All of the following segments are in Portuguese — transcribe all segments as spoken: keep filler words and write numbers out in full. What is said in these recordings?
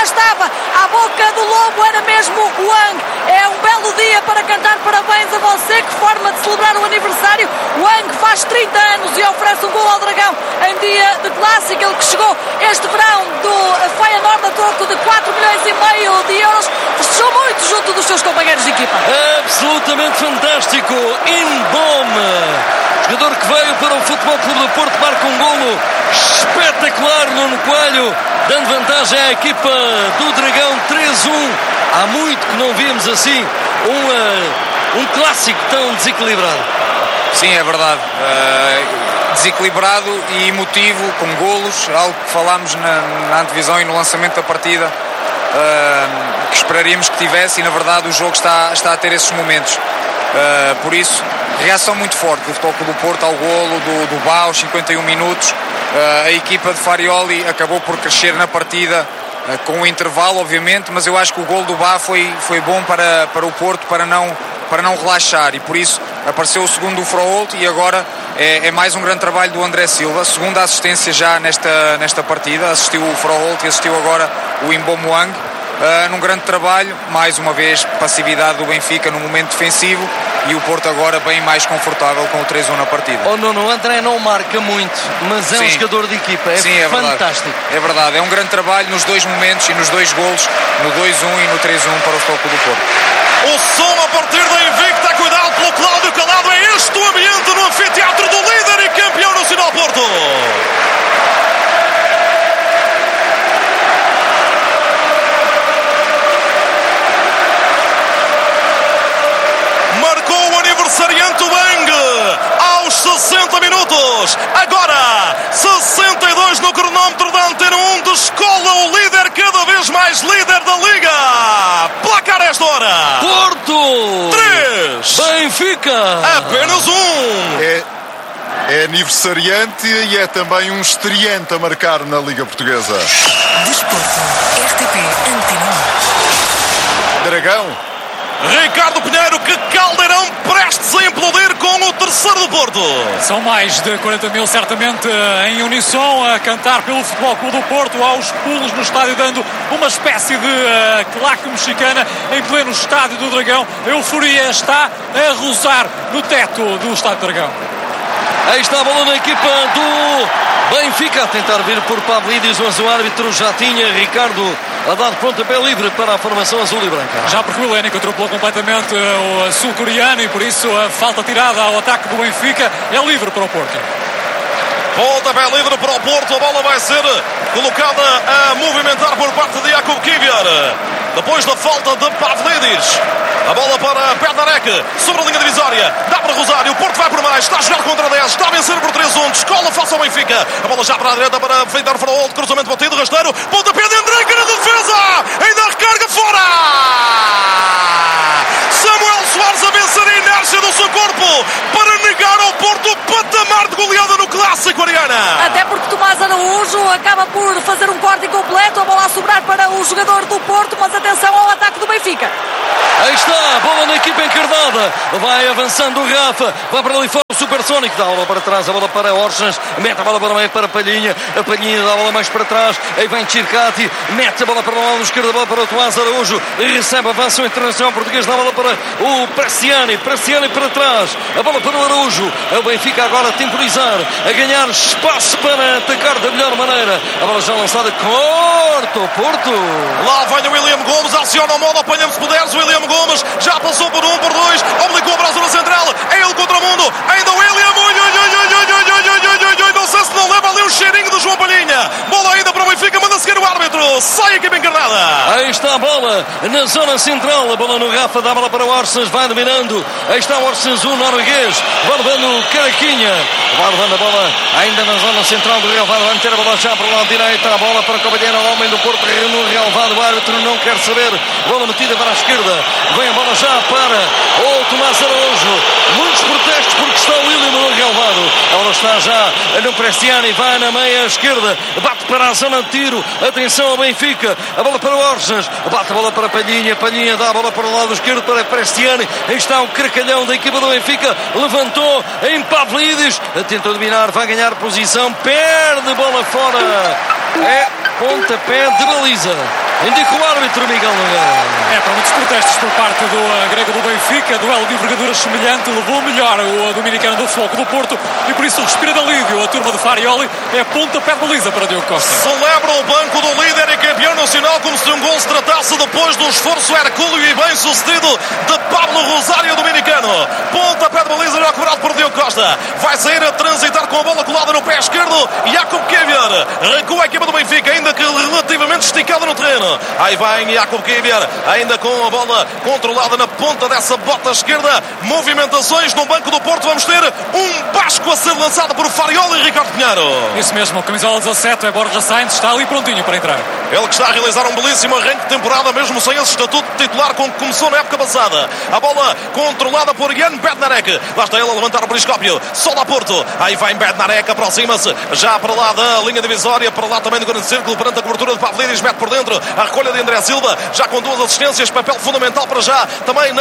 lá estava, à boca do lobo era mesmo o Wang. É um belo dia para cantar parabéns a você, que forma de celebrar o aniversário. O Wang faz trinta anos e oferece um gol ao Dragão em dia de clássico. Ele que chegou este verão do Feyenoord a troco de quatro milhões e meio de euros, festejou muito junto dos seus companheiros de equipa. Absolutamente fantástico. Inbom, jogador que veio para o Futebol Clube do Porto, marca um golo espetacular. Nuno Coelho dando vantagem à equipa do Dragão, três a um. Há muito que não vimos assim um, uh, um clássico tão desequilibrado. Sim, é verdade. Uh, desequilibrado e emotivo, com golos, algo que falámos na, na antevisão e no lançamento da partida, uh, que esperaríamos que tivesse, e na verdade o jogo está, está a ter esses momentos. Uh, por isso, reação muito forte do Futebol Clube do Porto ao golo do, do Bá aos cinquenta e um minutos. Uh, a equipa de Farioli acabou por crescer na partida, uh, com um intervalo obviamente, mas eu acho que o golo do Bá foi, foi bom para, para o Porto, para não, para não relaxar, e por isso apareceu o segundo do Froholt, e agora é, é mais um grande trabalho do André Silva, segunda assistência já nesta, nesta partida. Assistiu o Froholt e assistiu agora o Inbom Wang. Uh, num grande trabalho, mais uma vez passividade do Benfica no momento defensivo, e o Porto agora bem mais confortável com o três a um na partida. Oh, Nuno, o André não marca muito, mas é Sim. um jogador de equipa, é, Sim, é fantástico. Verdade. É verdade, é um grande trabalho nos dois momentos e nos dois golos, no dois a um e no três a um para o Futebol Clube do Porto. O som a partir da Invicta, cuidado pelo Cláudio Calado, é este o ambiente no anfiteatro do líder e campeão nacional Porto. Aniversariante Wang aos sessenta minutos, agora sessenta e dois no cronómetro da Antena um, descola o líder, cada vez mais líder da Liga. Placar a esta hora: Porto três, Benfica apenas um. É, é aniversariante e é também um estreante a marcar na Liga Portuguesa. Desporto, R T P Antena um. Dragão. Ricardo Pinheiro, que caldeirão prestes a implodir com o terceiro do Porto. São mais de quarenta mil certamente em unissom a cantar pelo Futebol Clube do Porto, aos pulos no estádio, dando uma espécie de uh, claque mexicana em pleno estádio do Dragão. A euforia está a rozar no teto do estádio do Dragão. Aí está a bola na equipa do Benfica a tentar vir por Pavlidis, mas o árbitro já tinha, Ricardo, a dar pontapé livre para a formação azul e branca. Já porque o Lénico atropelou completamente o sul-coreano e por isso a falta tirada ao ataque do Benfica é livre para o Porto. Pontapé livre para o Porto, a bola vai ser colocada a movimentar por parte de Jakub Kivior. Depois da falta de Pavlidis, a bola para Bednarek, sobre a linha divisória, dá para Rosário, o Porto vai por mais, está a jogar contra dez, está a vencer por três a um, descola face ao Benfica, a bola já para a direita para Feitar Froholt, cruzamento batido, rasteiro, pontapé de André na defesa, ainda recarga fora! Samuel Soares a vencer a inércia do seu corpo para negar ao Porto o patamar de goleada no Clássico, Ariana. Até porque Tomás Araújo acaba por fazer um corte incompleto, a bola a sobrar para o jogador do Porto, mas atenção ao ataque do Benfica. Aí está, bola na equipa encarnada, vai avançando o Rafa, vai para ali fora o Supersónico, dá a bola para trás, a bola para Orsens, mete a bola para o meio para Palhinha, a Palhinha dá a bola mais para trás, aí vem Circati, mete a bola para o lado esquerdo, a bola para o Tomás Araújo, recebe, avança o internacional português, dá a bola para o Bresciani, Bresciani para trás, a bola para o Araújo, o Benfica agora a temporizar, a ganhar espaço para atacar da melhor maneira, a bola já lançada, corta o Porto. Lá vem o William Gomes, aciona o modo, apanha-me se puderes, William Gomes já passou por um, por dois, obligou para a zona central, é ele contra o mundo, ainda o William, ui, ui, ui, ui, ui, ui, ui, ui, ui, não sei se não leva ali um cheirinho do João Palhinha, bola ainda para o Benfica, manda seguir o árbitro, sai a equipa encarnada. Aí está a bola na zona central, a bola no Rafa, dá a bola para o Orsens, vai dominando, aí está o Orsens, o norueguês, vai levando o Caraquinha, vai levando a bola ainda na zona central do Real Vado, vai meter a bola já para o lado direito, a bola para o Cavalheiro, o homem do Porto no Real Vado, o árbitro não quer saber, bola metida para a esquerda, vem a bola já para o Tomás Araújo, muitos protestos porque está o William no relvado, a bola está já no Bresciani, vai na meia esquerda, bate para a zona de tiro, atenção ao Benfica, a bola para o Orsens, bate a bola para Palhinha, Palhinha dá a bola para o lado esquerdo para Bresciani, aí está o cracalhão da equipa do Benfica, levantou em Pavlidis, tentou dominar, vai ganhar posição, perde bola fora, é pontapé de baliza. Indica o árbitro Miguel Nogueira. É, para muitos protestos por parte do uh, grego do Benfica, duelo de envergadura semelhante, levou melhor o uh, dominicano do Futebol Clube do Porto e por isso respira de alívio a turma de Farioli. É pontapé de baliza para Diogo Costa. Celebra o banco do líder e campeão nacional como se um gol se tratasse depois do esforço hercúleo e bem sucedido de Pablo Rosário, dominicano. Pontapé de baliza já cobrado por Diogo Costa. Vai sair a transitar com a bola colada no pé esquerdo. Jakub Kivior recua a equipa do Benfica, ainda que relativamente esticada no terreno. Aí vai Jakub Kivior, ainda com a bola controlada na ponta dessa bota esquerda. Movimentações no banco do Porto. Vamos ter um basco a ser lançado por Farioli e Ricardo Pinheiro. Isso mesmo, camisola dezassete é Borja Sainz, está ali prontinho para entrar. Ele que está a realizar um belíssimo arranque de temporada, mesmo sem esse estatuto de titular com que começou na época passada. A bola controlada por Jan Bednarek. Lá está ele a levantar o periscópio. Só a Porto. Aí vai Bednarek, aproxima-se já para lá da linha divisória, para lá também do grande círculo, perante a cobertura de Pavlidis, mete por dentro a recolha de André Silva, já com duas assistências, papel fundamental para já, também na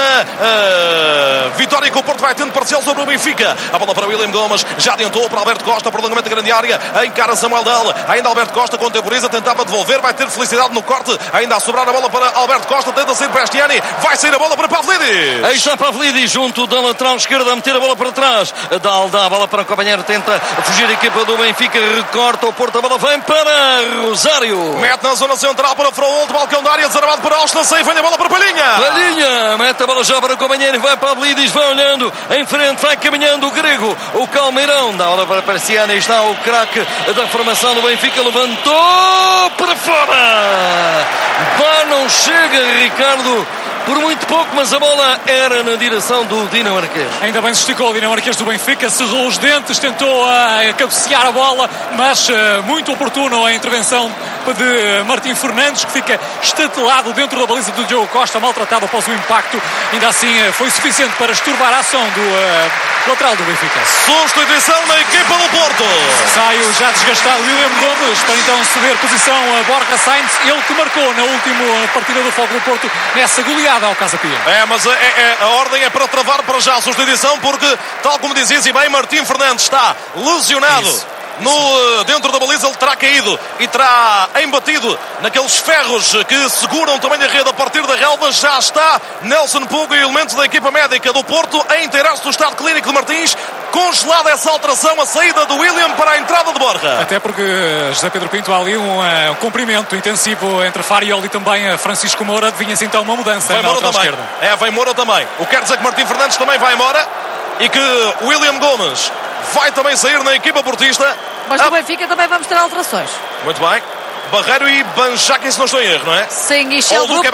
uh, vitória que o Porto vai tendo parcial sobre o Benfica. A bola para William Gomes, já adiantou para Alberto Costa, prolongamento da grande área, encara Samuel Dal, ainda Alberto Costa contemporiza, tentava devolver, vai ter felicidade no corte, ainda a sobrar a bola para Alberto Costa, tenta sair para Estiani, vai sair a bola para Pavlidis. Aí está Pavlidis junto da lateral esquerda a meter a bola para trás. Dal dá a bola para o companheiro, tenta fugir a equipa do Benfica, recorta o Porto, a bola vem para Rosário. Mete na zona central para Fraúl, balcão da área, desarmado para Austin, sai, vem a bola para Palhinha. Palhinha, mete a bola já para o companheiro, vai para Pavlidis, vai olhando em frente, vai caminhando o grego, o Calmeirão, dá a bola para Persiana, está o craque da formação do Benfica, levantou para fora. Pá, não chega, Ricardo, por muito pouco, mas a bola era na direção do dinamarquês. Ainda bem se esticou o dinamarquês do Benfica, cerrou os dentes, tentou uh, cabecear a bola, mas uh, muito oportuno a intervenção de Martim Fernandes, que fica estatelado dentro da baliza do Diogo Costa, maltratado após o impacto. Ainda assim uh, foi suficiente para esturbar a ação do uh, lateral do Benfica. Substituição na equipa do Porto. Sai o já desgastado William Gomes para então ceder posição a Borja Sainz, ele que marcou na última partida do Foco do Porto nessa goleada ao Casa Pia. É, mas é, é, a ordem é para travar para já a substituição, porque, tal como dizias e bem, Martim Fernandes está lesionado. Isso. No, dentro da baliza ele terá caído e terá embatido naqueles ferros que seguram também a rede a partir da relva. Já está Nelson Puga e elementos da equipa médica do Porto a inteirar-se do estado clínico de Martins. Congelada essa alteração, a saída do William para a entrada de Borja. Até porque José Pedro Pinto há ali um, um cumprimento intensivo entre Farioli e também Francisco Moura. Adivinha-se então uma mudança vai na lateral também. esquerda. É, vai Moura também. O que quer dizer que Martim Fernandes também vai embora e que William Gomes vai também sair na equipa portista. Mas no ah. Benfica também vamos ter alterações. Muito bem. Barreiro e Banjaque, se não estou em erro, não é? Sim, e Sheldrup.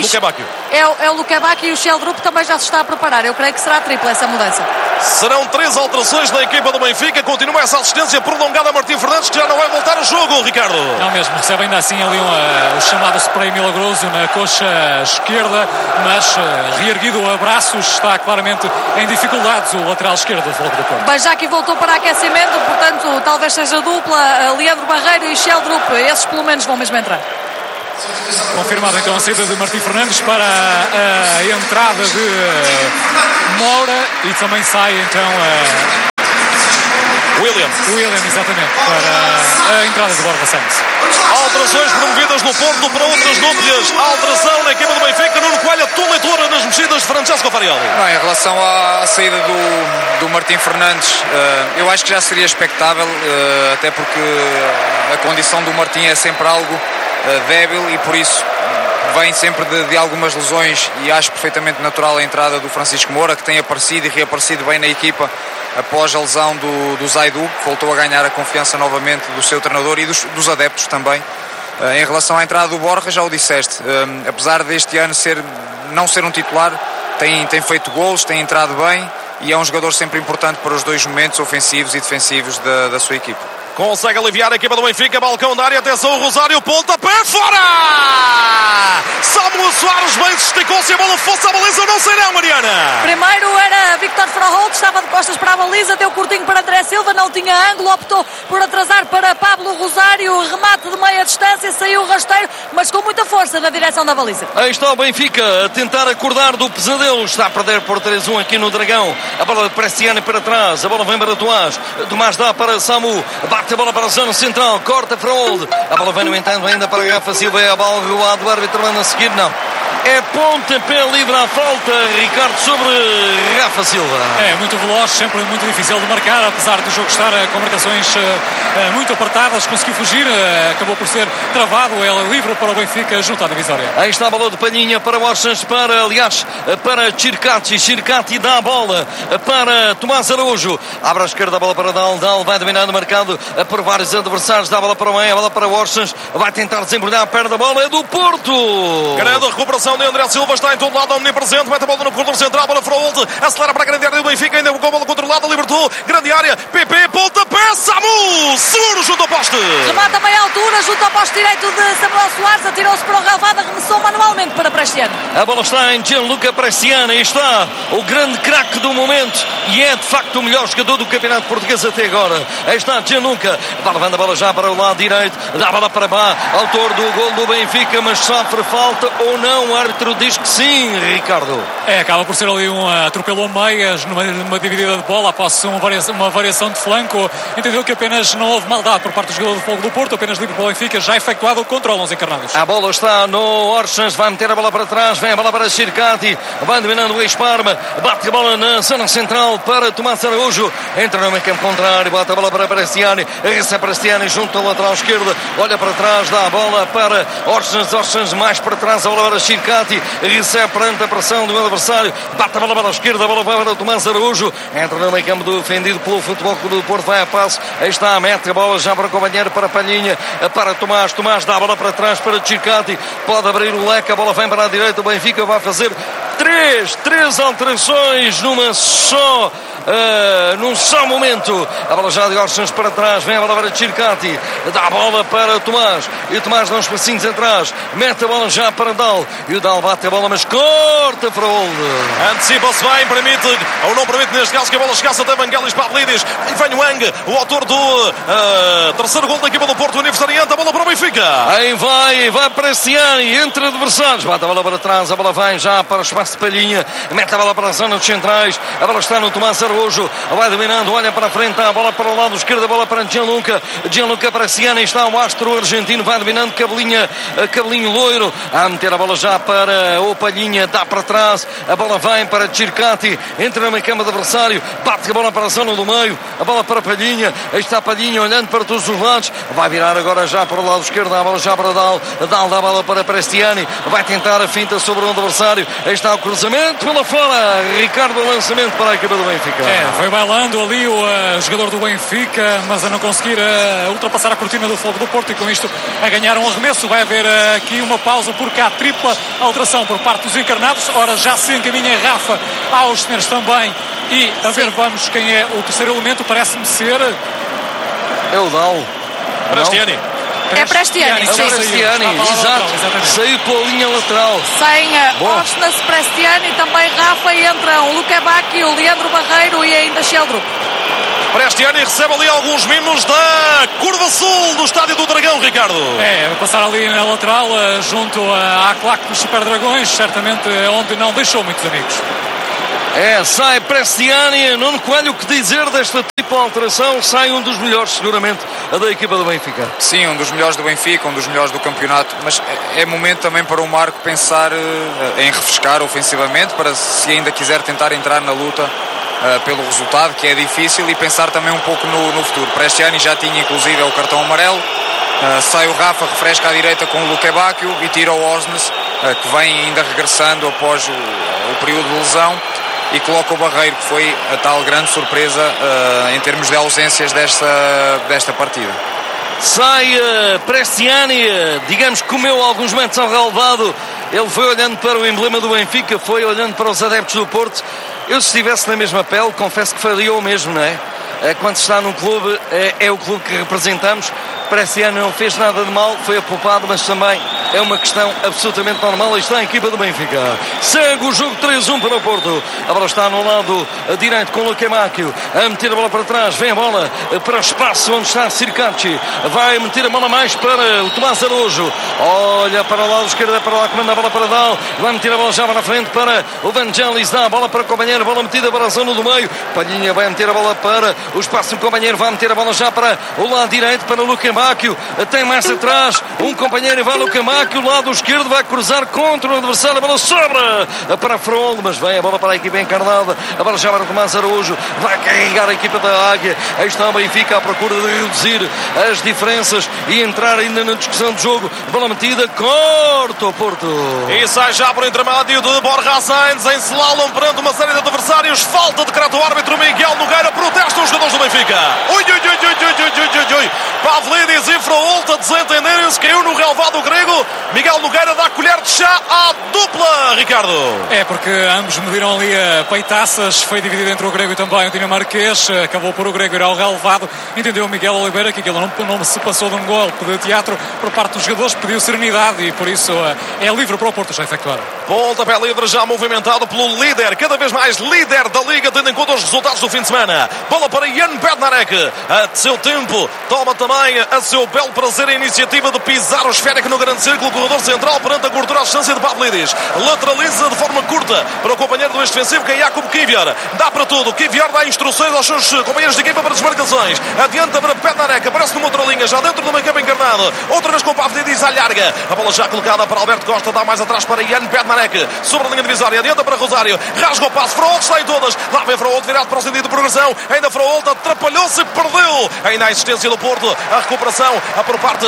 É, é o Lukebakio e o Sheldrup também já se está a preparar. Eu creio que será tripla essa mudança. Serão três alterações na equipa do Benfica. Continua essa assistência prolongada a Martim Fernandes, que já não vai voltar ao jogo, Ricardo. Não mesmo, recebe ainda assim ali um, uh, o chamado spray milagroso na coxa esquerda, mas uh, reerguido a braços, está claramente em dificuldades o lateral esquerdo do Fogo do Porto. Banjaque voltou para aquecimento, portanto talvez seja dupla, uh, Leandro Barreiro e Sheldrup. Esses pelo menos vão mesmo entrar. Confirmada então a saída de Martim Fernandes para a entrada de Moura e também sai então a William. William, exatamente, para a entrada de Borja Sainz. Alterações promovidas no Porto para outras dúvidas. Alteração na equipa do Benfica, Nuno Coelho, a tua leitura nas mexidas de Francesco Farioli. Não, em relação à saída do, do Martim Fernandes, eu acho que já seria expectável, até porque a condição do Martim é sempre algo débil e por isso vem sempre de, de algumas lesões, e acho perfeitamente natural a entrada do Francisco Moura, que tem aparecido e reaparecido bem na equipa após a lesão do, do Zaidu, que voltou a ganhar a confiança novamente do seu treinador e dos, dos adeptos também. Uh, em relação à entrada do Borja, já o disseste, uh, apesar deste ano ser, não ser um titular, tem, tem feito golos, tem entrado bem e é um jogador sempre importante para os dois momentos ofensivos e defensivos da, da sua equipa. Consegue aliviar a equipa do Benfica, balcão da área, atenção, o Rosário, pontapé, fora! Samuel Soares bem se esticou, se a bola fosse a baliza, não sei não, Mariana! Primeiro era Victor Fraholt, estava de costas para a baliza, deu curtinho para André Silva, não tinha ângulo, optou por atrasar para Pablo Rosário, remate de meia distância, saiu o rasteiro, mas com muita força na direção da baliza. Aí está o Benfica a tentar acordar do pesadelo, está a perder por três a um aqui no Dragão, a bola de Prestiani para trás, a bola vem para Tomás, Tomás dá para Samu, bate bate a bola para a zona central, corta para Old, a bola vem no entanto ainda para Rafa Silva, é a bola roubada, o árbitro manda a seguir, não. É pontapé livre à falta, Ricardo, sobre Rafa Silva. É muito veloz, sempre muito difícil de marcar, apesar do jogo estar com marcações uh, muito apertadas, conseguiu fugir, uh, acabou por ser travado, é livre para o Benfica junto à divisória. Aí está a bola de Palhinha para Orsens, para, aliás, para Circati, Circati dá a bola para Tomás Araújo, abre à esquerda a bola para Dal, Dal vai dominando, marcado por vários adversários, dá a bola para o meio, a bola para Orsens, vai tentar desembrulhar, perde a bola, é do Porto. Grande recuperação de André Silva, está em todo lado, omnipresente, mete a bola no corredor central, bola para o Old, acelera para a grande área do Benfica, ainda com a bola controlada, libertou, grande área, P P, pontapé, Samu, seguro junto ao poste. Remata a meia altura, junto ao poste direito de Samuel Soares, atirou-se para o relvado, arremessou manualmente para Prestiano. A bola está em Gianluca Prestiano, e está o grande craque do momento, e é de facto o melhor jogador do campeonato português até agora. Aí está Gianluca, vai levando a bola já para o lado direito, dá a bola para Bá, autor do gol do Benfica, mas sofre falta ou não? O árbitro diz que sim, Ricardo. É, acaba por ser ali um uh, atropelo a meias numa, numa dividida de bola após uma variação, uma variação de flanco. Entendeu que apenas não houve maldade por parte do jogador do Fogo do Porto, apenas livre para o Benfica, já efetuado o controle aos encarnados. A bola está no Orsens, vai meter a bola para trás, vem a bola para Circati, vai dominando o ex-Parma, bate a bola na zona central para Tomás Araújo, entra no meio campo contrário, bate a bola para Prestiani, recebe Prestiani junto ao lateral esquerdo, olha para trás, dá a bola para Orsens, Orsens mais para trás, a bola para Circati, recebe perante a pressão do adversário, bate a bola para a esquerda, a bola vai para o Tomás Araújo, entra no meio campo defendido pelo Futebol Clube do Porto, vai a passo, aí está, mete a bola já para o companheiro, para a Palhinha, para Tomás, Tomás dá a bola para trás para Circati, pode abrir o leque, a bola vem para a direita, o Benfica vai fazer três, três alterações numa só Uh, num só momento, a bola já de Orsens para trás, vem a bola para Circati, dá a bola para Tomás, e o Tomás dá uns passinhos atrás, mete a bola já para Dal, e o Dal bate a bola, mas corta para o Old. Antecipa-se bem, permite, ou não permite neste caso, que a bola chegasse até Vangelis Pavlidis, e vem o Ang, o autor do uh, terceiro gol da equipa do Porto, aniversariante, a bola para o Benfica. Aí vai, vai para Ciani, entre adversários, bate a bola para trás, a bola vai já para o espaço de Palhinha, mete a bola para a zona dos centrais, a bola está no Tomás Araújo, vai dominando, olha para a frente, a bola para o lado esquerdo, a bola para Gianluca, Gianluca para Ciani, está o astro argentino, vai dominando, cabelinha, cabelinho loiro, a meter a bola já para o Palhinha, dá para trás, a bola vai para Circati, entra no meio campo do adversário, bate a bola para a zona do meio, a bola para Palhinha, aí está Palhinha olhando para todos os lados, vai virar agora já para o lado esquerdo, a bola já para Dal, Dal dá a bola para Prestiani, vai tentar a finta sobre o adversário, aí está o cruzamento, pela fora, Ricardo, o lançamento para a equipa do Benfica. É, foi bailando ali o uh, jogador do Benfica, mas a não conseguir uh, ultrapassar a cortina do Fogo do Porto, e com isto a ganhar um arremesso. Vai haver uh, aqui uma pausa, porque há tripla alteração por parte dos encarnados. Ora, já se encaminha Rafa aos senhores também, e a ver, vamos, quem é o terceiro elemento, parece-me ser... É o Dal. Prestiani. É Prestiani, É sim. Prestiani, exato, saiu pela linha lateral. Sem uh, Orsnes, Prestiani, também Rafa, e entra o Luque Bacchi, o Leandro Barreiro e ainda Sheldrup. Prestiani recebe ali alguns mimos da curva sul do estádio do Dragão, Ricardo. É, vai passar ali na lateral, uh, junto à claque dos Super Dragões, certamente onde não deixou muitos amigos. É, sai Prestiani, Nuno Coelho, o que dizer desta tipo de alteração? Sai um dos melhores, seguramente, da equipa do Benfica. Sim, um dos melhores do Benfica, um dos melhores do campeonato, mas é momento também para o Marco pensar em refrescar ofensivamente, para se ainda quiser tentar entrar na luta uh, pelo resultado, que é difícil, e pensar também um pouco no, no futuro. Prestiani já tinha inclusive o cartão amarelo, uh, sai o Rafa, refresca à direita com o Luque Bacchio e tira o Orsnes, uh, que vem ainda regressando após o, o período de lesão, e coloca o Barreiro, que foi a tal grande surpresa uh, em termos de ausências desta, desta partida. Sai uh, Prestiani, uh, digamos que comeu alguns metros ao relevado, ele foi olhando para o emblema do Benfica, foi olhando para os adeptos do Porto. Eu, se estivesse na mesma pele, confesso que faria o mesmo, não é? Uh, quando se está num clube, uh, é o clube que representamos. Prestiani não fez nada de mal, foi apupado, mas também é uma questão absolutamente normal. Aí está a equipa do Benfica. Segue o jogo três a um para o Porto. A bola está no lado direito com o Luquemáquio. A meter a bola para trás. Vem a bola para o espaço onde está Sircacci. Vai meter a bola mais para o Tomás Araújo. Olha para o lado esquerdo, para lá que manda a bola para Dal. Vai meter a bola já para a frente para o Vangelis. Dá a bola para o companheiro. Bola metida para a zona do meio. Palhinha vai meter a bola para o espaço do companheiro. Vai meter a bola já para o lado direito para o Luquemáquio. Tem mais atrás um companheiro. Vai Luquemáquio. O lado esquerdo vai cruzar contra o adversário. A bola sobra para Frol, mas vem a bola para a equipa encarnada. A bola já para o Tomás Araújo. Vai carregar a equipa da Águia. Aí está o Benfica à procura de reduzir as diferenças e entrar ainda na discussão do jogo. Bola metida, corta o Porto. E sai já para o intermédio de Borja Sainz em slalom perante uma série de adversários. Falta de decreto o árbitro Miguel Nogueira. Protesta os jogadores do Benfica. Ui, ui, ui, ui, ui, ui, ui, ui. Pavlidis e Fraolta desentenderem-se. Caiu no relvado grego. Miguel Nogueira dá colher de chá à dupla, Ricardo. É, porque ambos mediram ali a peitaças. Foi dividido entre o grego e também o dinamarquês. Acabou por o grego ir ao relvado. Entendeu o Miguel Oliveira que aquilo não, não se passou de um golpe de teatro por parte dos jogadores. Pediu serenidade e por isso é livre para o Porto já efetuar. Pontapé livre já movimentado pelo líder, cada vez mais líder da Liga, tendo em conta os resultados do fim de semana. Bola para Jan Bednarek. A seu tempo, toma também a seu belo prazer a iniciativa de pisar o esférico no grande círculo, corredor central perante a cobertura à distância de Pavlidis. Lateraliza de forma curta para o companheiro do ex-defensivo, que é Jakub Kivior. Dá para tudo. Kivior dá instruções aos seus companheiros de equipa para desmarcações. Adianta para Bednarek. Aparece numa outra linha, já dentro do meio campo encarnado. Outra vez com Pavlidis à larga. A bola já colocada para Alberto Costa. Dá mais atrás para Jan Bednarek. Sobre a linha divisória. Adianta para Rosário. Rasga o passo. Fraolta está em todas. Lá vem Fraolta virado para o sentido de progressão. Ainda Fraolta atrapalhou-se e perdeu. Ainda a insistência do Porto. A recuperação por parte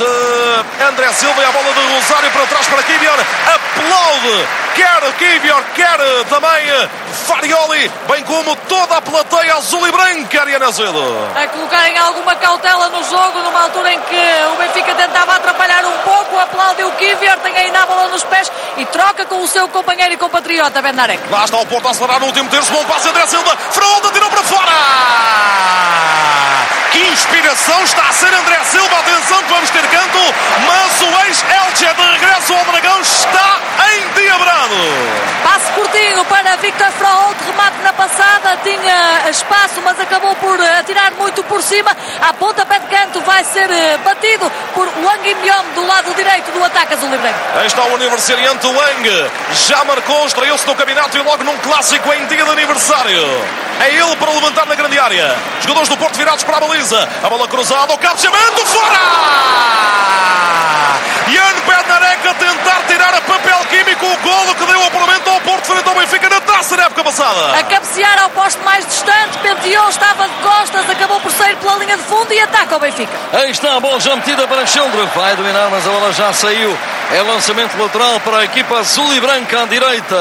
de André Silva. E a bola de Rosário para trás para Kivior. Aplaude. Quer Kivior, quer também Farioli. Bem como toda a plateia azul e branca, Ariana Azevedo. A colocarem alguma cautela no jogo, numa altura em que o Benfica tentava atrapalhar um pouco. Aplaude o Kivior. Tem ainda a bola nos pés e troca com o seu companheiro e compatriota Bednarek. Lá está o Porto a acelerar no último terço. Bom passe André Silva. Fraolta tirou para fora. Que inspiração está a ser André Silva. Atenção que vamos ter canto. Mas o ex-Elche de regresso ao Dragão está endiabrado. Passe curtinho para Victor Fraolta. Remate na passada. Tinha espaço, mas acabou por atirar muito por cima. A pontapé de canto vai ser batido por Wang Im-Yom do lado direito do ataque azul e branco. Aí está o aniversariante Wang. Já marcou, estreou-se no campeonato e logo num clássico em dia de aniversário. É ele para levantar na grande área. Jogadores do Porto virados para a baliza. A bola cruzada, o cabeceamento, fora! Jan Bednarek a tentar tirar a papel químico o golo que deu o apuramento ao Porto frente ao Benfica na taça da época passada. A cabecear ao poste mais distante, penteou, estava de costas, acabou por sair pela linha de fundo e ataca o Benfica. Aí está a bola já metida para Sheldrick. Vai dominar, mas a bola já saiu. É lançamento lateral para a equipa azul e branca à direita.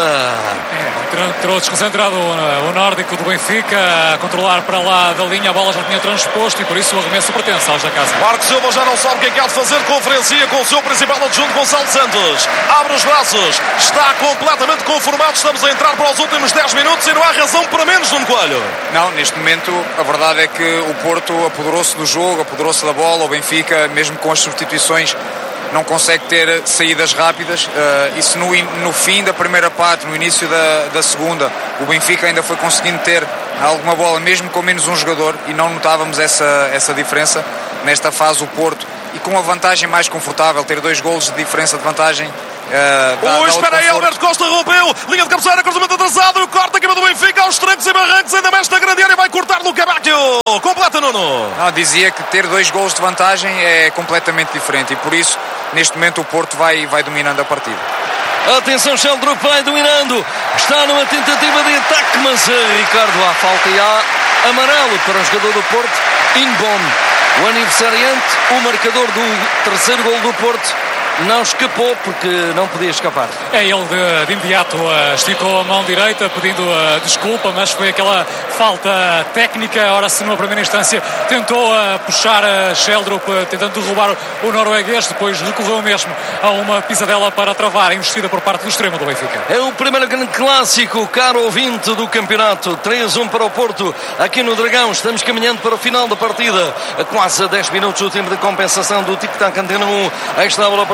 É, entrou desconcentrado o nórdico do Benfica a controlar para lá da linha. A bola já tinha transposto e por isso o arremesso pertence aos da casa. Marco Silva já não sabe o que é que há de fazer. Conferencia com o seu principal adjunto Gonçalo Santos. Abre os braços. Está completamente conformado. Estamos a entrar para os últimos dez minutos e não há razão para menos, Nuno Coelho. Não, neste momento a verdade é que o Porto apoderou-se do jogo, apoderou-se da bola. O Benfica, mesmo com as substituições, não consegue ter saídas rápidas. Uh, isso no, no fim da primeira parte, no início da, da segunda, o Benfica ainda foi conseguindo ter alguma bola, mesmo com menos um jogador, e não notávamos essa, essa diferença. Nesta fase o Porto, e com uma vantagem mais confortável, ter dois golos de diferença de vantagem. Uh, oh, espera aí, Alberto Costa rompeu, linha de cabeceira, cruzamento atrasado, corta a equipa do Benfica aos trancos e barrancos, ainda mais na grande área, vai cortar no Cabacchio. Completa, Nuno. Não, dizia que ter dois golos de vantagem é completamente diferente e por isso neste momento o Porto vai, vai dominando a partida. Atenção, Sheldrick vai dominando, está numa tentativa de ataque, mas uh, Ricardo, há falta e há amarelo para o jogador do Porto, Inbom, o aniversariante, o marcador do terceiro gol do Porto. Não escapou porque não podia escapar. É, ele de, de imediato uh, esticou a mão direita pedindo uh, desculpa, mas foi aquela falta técnica. Ora, se numa primeira instância tentou uh, puxar uh, Sheldrick, uh, tentando derrubar o norueguês, depois recorreu mesmo a uma pisadela para travar a investida por parte do extremo do Benfica. É o primeiro grande clássico, caro ouvinte do campeonato. três a um para o Porto, aqui no Dragão. Estamos caminhando para o final da partida. A quase dez minutos o tempo de compensação do Tic-Tac Antena um. Aí está a bola para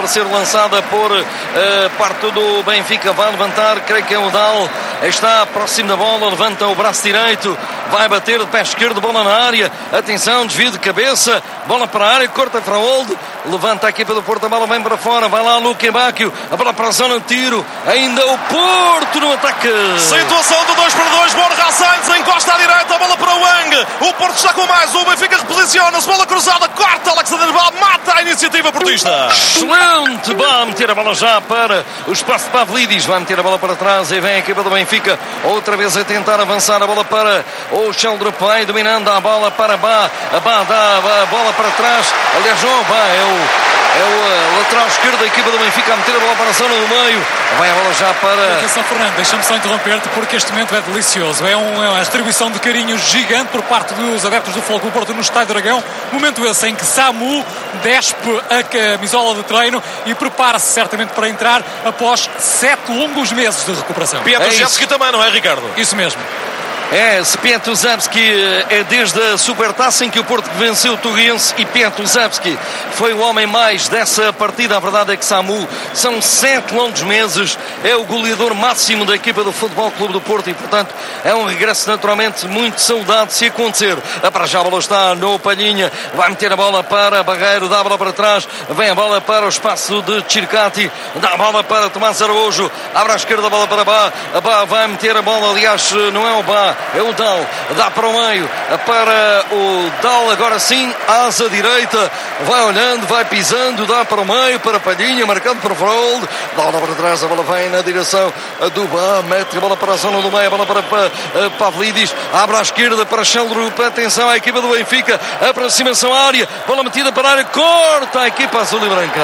ser lançada por uh, parte do Benfica. Vai levantar, creio que é o Dal. Está próximo da bola, levanta o braço direito, vai bater de pé esquerdo, bola na área. Atenção, desvio de cabeça, bola para a área, corta para Old, levanta a equipa do Porto, a bola vem para fora, vai lá Luque Bacchio, a bola para a zona de tiro, ainda o Porto no ataque. Situação do dois para dois, Borja Sainz encosta à direita, a bola para o Wang, o Porto está com mais, o Benfica reposiciona-se, bola cruzada, corta, Alexander Bá, mata a iniciativa portista. Excelente, vai meter a bola já para o espaço de Pavlidis, vai meter a bola para trás e vem a equipa do Benfica, outra vez a tentar avançar, a bola para o Sheldrup, vai dominando a bola para Bá, a Bá dá a bola para trás, aliás não, Bá é o É o lateral esquerdo da equipa do Benfica a meter a bola para a zona do meio. Vai a bola já para... Atenção, Fernando, deixa-me só interromper-te porque este momento é delicioso. É uma distribuição de carinho gigante por parte dos adeptos do Futebol Clube do Porto no Estádio Dragão. Momento esse em que Samu despe a camisola de treino e prepara-se certamente para entrar após sete longos meses de recuperação. Pietruszewski é também, não é, Ricardo? Isso mesmo. É, Pietruszewski é desde a Supertaça em que o Porto venceu o Torrense e Pietruszewski foi o homem mais dessa partida. A verdade é que Samu são sete longos meses, é o goleador máximo da equipa do Futebol Clube do Porto e, portanto, é um regresso naturalmente muito saudado se acontecer. Para já a bola está no Palhinha, vai meter a bola para Barreiro, dá a bola para trás, vem a bola para o espaço de Circati, dá a bola para Tomás Araújo, abre à esquerda a bola para Bá, a Bá vai meter a bola, aliás, não é o Bá, é o Dal, dá para o meio, para o Dal, agora sim, asa direita, vai olhando, vai pisando, dá para o meio, para Palhinha, marcando para o Frold, dá a bola para trás, a bola vem na direção do Bá, mete a bola para a zona do meio, a bola para, para Pavlidis, abre à esquerda para Sheldrup, atenção à equipa do Benfica, aproximação à área, bola metida para a área, corta a equipa azul e branca.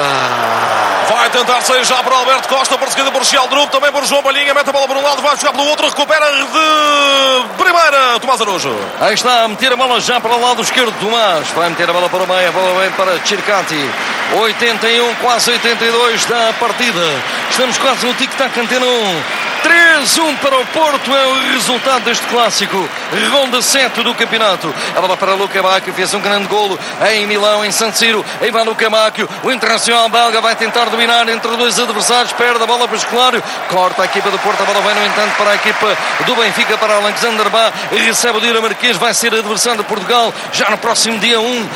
Vai tentar sair já para Alberto Costa, perseguido por Sheldrup, também por João Palhinha, mete a bola por um lado, vai jogar pelo outro, recupera de primeira, Tomás Araújo. Aí está a meter a bola já para o lado esquerdo, Tomás, vai meter a bola para o meio, a bola vem para Circati, oitenta e um, quase oitenta e dois da partida, estamos quase no tic-tac Antena um, três a um para o Porto, é o resultado deste clássico, ronda sete do campeonato, a bola para Luque Bacchio, fez um grande golo em Milão, em San Siro, aí vai Luque Bacchio, o internacional belga vai tentar dominar entre dois adversários, perde a bola para o Escolário, corta a equipa do Porto, a bola vem no entanto para a equipa do Benfica, para Alexander Bá, recebe o dinamarquês, vai ser adversário de Portugal já no próximo dia um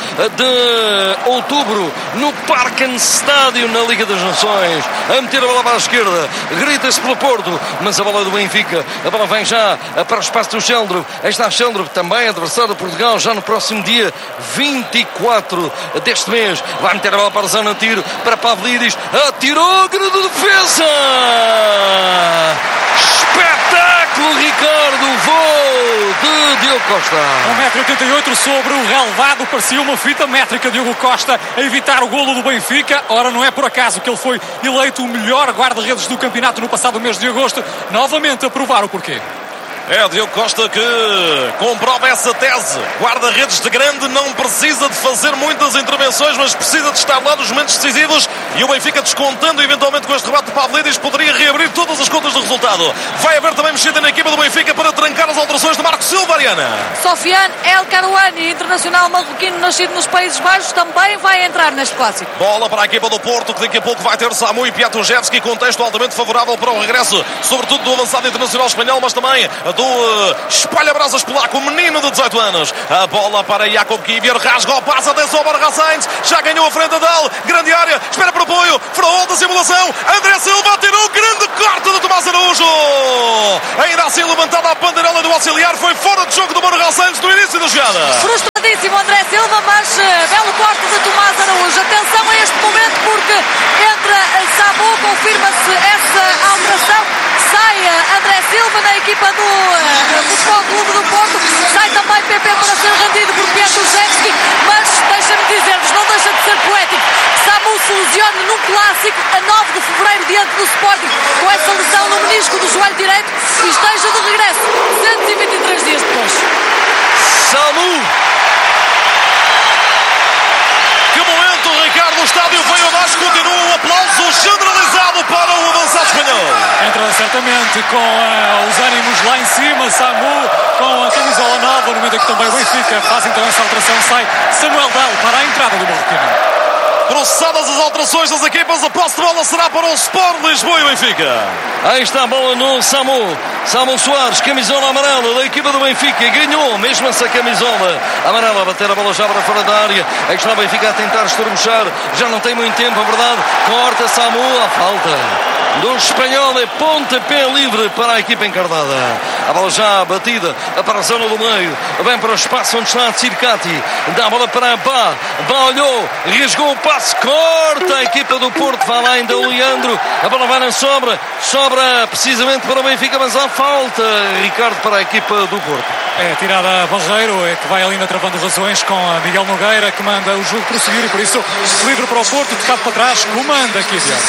de outubro no Parken Estádio na Liga das Nações, a meter a bola para a esquerda, grita-se pelo Porto, mas a bola do Benfica, a bola vem já para o espaço do Sheldrup, aí está Sheldrup também adversário de Portugal já no próximo dia vinte e quatro deste mês, vai meter a bola para a zona de tiro, para Pavlidis, atirou, grande defesa, espetáculo, Ricardo, voo de Diogo Costa. um metro e oitenta e oito sobre o relevado, parecia uma fita métrica. Diogo Costa a evitar o golo do Benfica. Ora, não é por acaso que ele foi eleito o melhor guarda-redes do campeonato no passado mês de agosto, novamente a provar o porquê. É Diogo Costa que comprova essa tese. Guarda-redes de grande não precisa de fazer muitas intervenções, mas precisa de estar lá nos momentos decisivos. E o Benfica, descontando eventualmente com este rebate de Pavlidis, poderia reabrir todas as contas do resultado. Vai haver também mexida na equipa do Benfica para trancar as alterações de Marco Silva, Ariana. Sofiane El Karouani, internacional marroquino nascido nos Países Baixos, também vai entrar neste clássico. Bola para a equipa do Porto, que daqui a pouco vai ter Samu e Pietruszewski, contexto altamente favorável para o regresso, sobretudo do avançado internacional espanhol, mas também do uh, espalha-brasas polaco, o menino de dezoito anos. A bola para Jakub Kivior, rasga o passe, atenção para Borja Sainz, já ganhou a frente dele, grande área, espera para o apoio, Frol da simulação, André Silva tirou, grande corte de Tomás Araújo. Ainda assim levantada a bandeirela do auxiliar, foi fora de jogo do Borja Sainz no início da jogada. Frustradíssimo André Silva, mas uh, belo corte de Tomás Araújo. Atenção a este momento porque entra Samu, confirma-se essa alteração, sai uh, André Silva na equipa do uh, Futebol Clube do Porto, sai também P P para ser rendido por Pietruszewski, mas deixa-me dizer-vos, não deixa de ser poético, Samu se lesiona num clássico a nove de fevereiro diante do Sporting, com essa lesão no menisco do joelho direito, e esteja de regresso cento e vinte e três dias depois. Samu! Que momento, Ricardo, o estádio veio abaixo, continua um aplauso generalizado para o avançado espanhol. Entra certamente com uh, os ânimos lá em cima, Samu com a camisola nova, no momento em que também o Benfica faz então essa alteração, sai Samuel Dal para a entrada do marroquino. Processadas as alterações das equipas, a posse de bola será para o Sport Lisboa e Benfica. Aí está a bola no Samu. Samu Soares, camisola amarela da equipa do Benfica. Ganhou mesmo essa camisola amarela. A bater a bola já para fora da área. Aí está o Benfica a tentar estormochar. Já não tem muito tempo, a verdade. Corta Samu, a falta do espanhol, é pontapé livre para a equipa encarnada. A bola já batida para a zona do meio. Vem para o espaço onde está a Circati. Dá a bola para Bá. Bá olhou, riscou o passe. Corta a equipa do Porto. Vai lá ainda o Leandro. A bola vai na sobra. Sobra precisamente para o Benfica, mas há falta, Ricardo, para a equipa do Porto. É tirada a Barreiro, é que vai ali na travando razões com a Miguel Nogueira, que manda o jogo prosseguir e por isso livre para o Porto, tocado para trás, comanda aqui, Diego.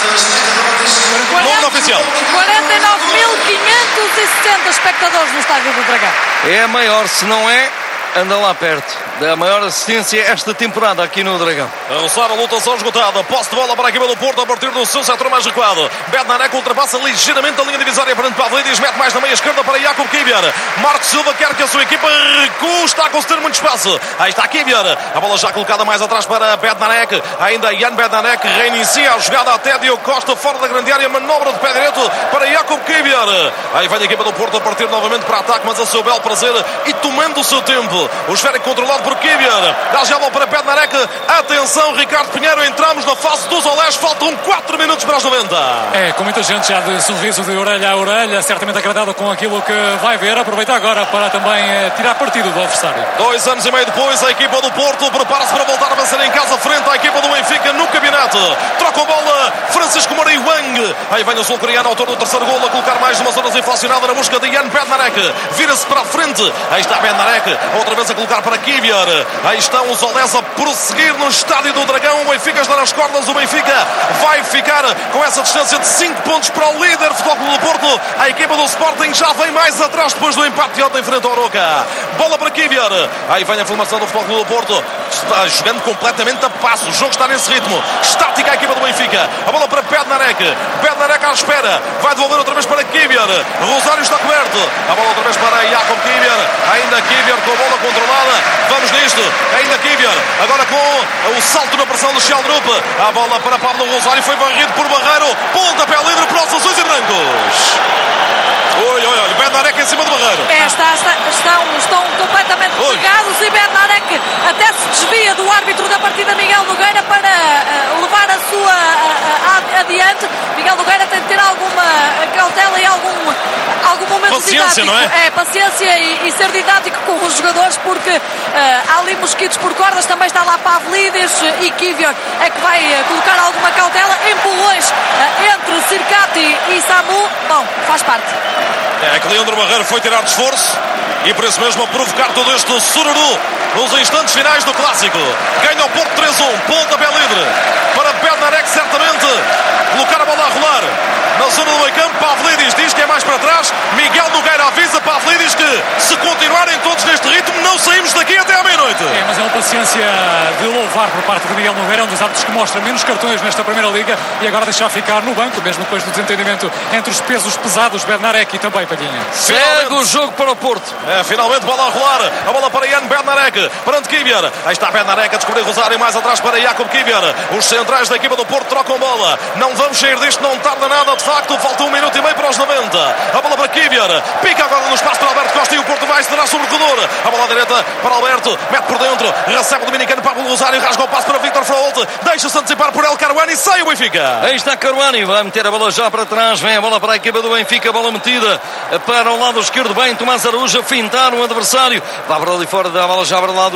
Nome oficial. quarenta e nove mil quinhentos e sessenta espectadores no estádio do Dragão. É a maior, se não é, anda lá perto da maior assistência esta temporada aqui no Dragão. A roçar a lutação esgotada. Posse de bola para a equipa do Porto a partir do seu setor mais recuado. Bednarek ultrapassa ligeiramente a linha divisória perante Pavlidis. Mete mais na meia esquerda para Jakub Kivior. Marcos Silva quer que a sua equipa recue. Está a conceder muito espaço. Aí está Kivior. A bola já colocada mais atrás para Bednarek. Ainda Jan Bednarek reinicia a jogada até Diogo Costa fora da grande área. Manobra de pé direito para Jakub Kivior. Aí vem a equipa do Porto a partir novamente para ataque, mas a seu belo prazer e tomando o seu tempo. O esférico controlado por Kivior. Dá já a bola para Bednarek. Atenção, Ricardo Pinheiro, entramos na fase dos olés. Faltam quatro minutos para os noventa. É, com muita gente já de sorriso de orelha a orelha, certamente agradado com aquilo que vai ver. Aproveita agora para também eh, tirar partido do adversário. Dois anos e meio depois, a equipa do Porto prepara-se para voltar a vencer em casa frente à equipa do Benfica no campeonato. Troca a bola, Francisco Marei Wang. Aí vem o sul-coreano, autor do terceiro gol, a colocar mais uma zona inflacionada na busca de Jan Bednarek. Vira-se para a frente. Aí está Bednarek, outra vez a colocar para Kivior. Aí estão os olés a prosseguir no estádio do Dragão. O Benfica está nas cordas. O Benfica vai ficar com essa distância de cinco pontos para o líder Futebol Clube do Porto. A equipa do Sporting já vem mais atrás depois do empate de ontem frente ao Roca. Bola para Kivior. Aí vem a formação do Futebol Clube do Porto. Está jogando completamente a passo. O jogo está nesse ritmo. Estática a equipa do Benfica. A bola para Bednarek. Bednarek à espera. Vai devolver outra vez para Kivior. Rosário está coberto. A bola outra vez para Jakub Kivior. Ainda Kivior com a bola controlada. Vamos nisto. Ainda Kivior. Agora com o salto na pressão do Sheldrup. A bola para Pablo Rosário. Foi varrido por Barreiro. Pontapé livre para os azuis e brancos. Olha, olha, olha. Bednarek em cima do Barreiro. É, está, está, estão, estão completamente pegados e Bednarek até se desvia do árbitro da partida, Miguel Nogueira, para uh, levar a sua uh, adiante. Miguel Nogueira tem de ter alguma cautela e algum, algum momento paciência, didático. Não é? É, paciência e, e ser didático com os jogadores, porque uh, há ali mosquitos por cordas. Também está lá Pavlidis e Kivior é que vai uh, colocar alguma cautela. Empurrões uh, entre Circati e Samu. Bom, faz parte. É que Leandro Barreiro foi tirar de esforço e por isso mesmo a provocar todo este sururu nos instantes finais do Clássico. Ganha o Porto três a um, pontapé livre para Bednarek, certamente colocar a bola a rolar na zona do meio campo. Pavlidis diz que é mais para trás. Miguel Nogueira avisa Pavlidis que se continuarem todos neste ritmo não saímos daqui até à meia-noite. É, mas é uma paciência de louvar por parte de Miguel Nogueira, um dos árbitros que mostra menos cartões nesta Primeira Liga e agora deixar ficar no banco, mesmo depois do desentendimento entre os pesos pesados, Bednarek e também Palhinha. Segue o jogo para o Porto. É, finalmente bola a rolar. A bola para Jan Bednarek, perante Kivior. Aí está Bednarek a descobrir Rosário, mais atrás para Jakub Kivior. Os centrais da equipa do Porto trocam bola. Não vamos sair disto, não tarda nada. De facto, falta um minuto e meio para os noventa. A bola para Kivior. Pica agora no espaço para Alberto Costa e o Porto vai se dará sobre o corredor. A bola à direita para Alberto. Mete por dentro. Recebe o dominicano Pablo Rosário. Rasga o passo para Victor Fraolte. Deixa-se antecipar por El Caruani e sai o Benfica. Aí está Caruani. Vai meter a bola já para trás. Vem a bola para a equipa do Benfica. A bola metida para o lado esquerdo. Bem, Tomás Araújo a fintar o adversário. Vai para ali fora da bola já para o lado